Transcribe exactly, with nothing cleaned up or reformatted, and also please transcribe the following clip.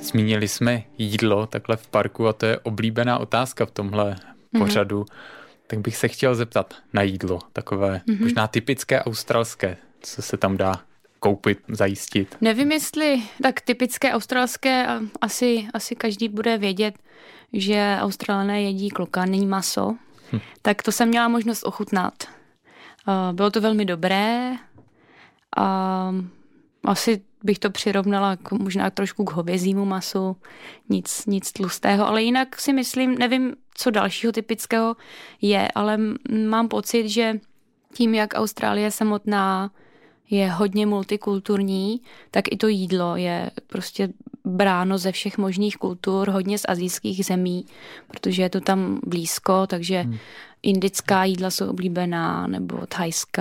Zmínili jsme jídlo takhle v parku a to je oblíbená otázka v tomhle mm-hmm. pořadu. Tak bych se chtěl zeptat na jídlo, takové mm-hmm. možná typické australské, co se tam dá koupit, zajistit. Nevím, jestli tak typické australské, asi, asi každý bude vědět, že Australané jedí klokaný maso, hm. tak to jsem měla možnost ochutnat. Bylo to velmi dobré a asi bych to přirovnala k, možná trošku k hovězímu masu, nic, nic tlustého, ale jinak si myslím, nevím, co dalšího typického je, ale mám pocit, že tím, jak Austrálie samotná je hodně multikulturní, tak i to jídlo je prostě bráno ze všech možných kultur, hodně z asijských zemí, protože je to tam blízko, takže hmm. indická jídla jsou oblíbená, nebo thajská,